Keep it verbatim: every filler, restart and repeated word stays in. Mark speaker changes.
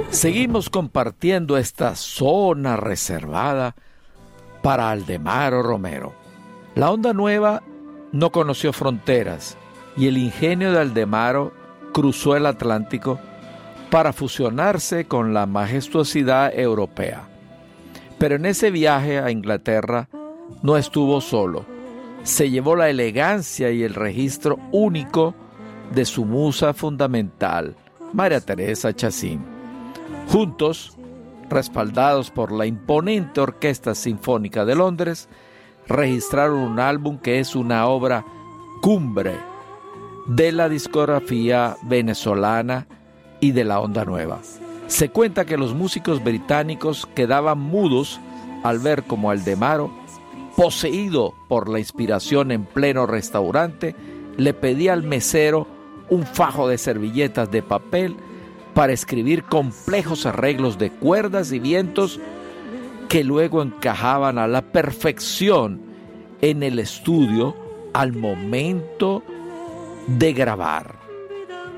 Speaker 1: Seguimos compartiendo esta zona reservada para Aldemaro Romero. La onda nueva no conoció fronteras y el ingenio de Aldemaro cruzó el Atlántico para fusionarse con la majestuosidad europea. Pero en ese viaje a Inglaterra no estuvo solo. Se llevó la elegancia y el registro único de su musa fundamental, María Teresa Chacín. Juntos, respaldados por la imponente Orquesta Sinfónica de Londres, registraron un álbum que es una obra cumbre de la discografía venezolana y de la onda nueva. Se cuenta que los músicos británicos quedaban mudos al ver cómo Aldemaro, poseído por la inspiración en pleno restaurante, le pedía al mesero un fajo de servilletas de papel para escribir complejos arreglos de cuerdas y vientos que luego encajaban a la perfección en el estudio al momento de grabar.